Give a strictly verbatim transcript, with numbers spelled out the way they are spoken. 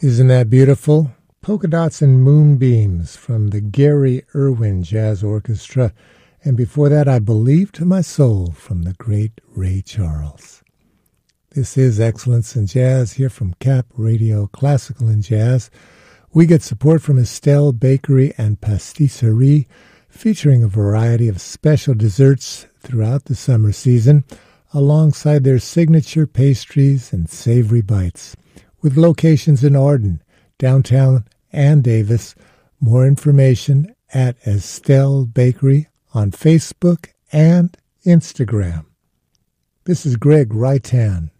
Isn't that beautiful? Polka Dots and Moonbeams from the Gary Irwin Jazz Orchestra. And before that, I Believe to My Soul from the great Ray Charles. This is Excellence in Jazz here from Cap Radio Classical and Jazz. We get support from Estelle Bakery and Pastisserie, featuring a variety of special desserts throughout the summer season, alongside their signature pastries and savory bites. With locations in Arden, downtown, and Davis. More information at Estelle Bakery on Facebook and Instagram. This is Greg Reitan